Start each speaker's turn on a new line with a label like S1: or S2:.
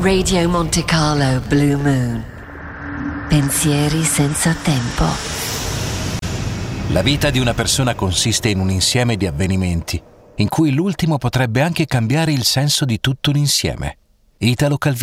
S1: Radio Monte Carlo Blue Moon. Pensieri senza tempo.
S2: La vita di una persona consiste in un insieme di avvenimenti, in cui l'ultimo potrebbe anche cambiare il senso di tutto l'insieme. Italo Calvino.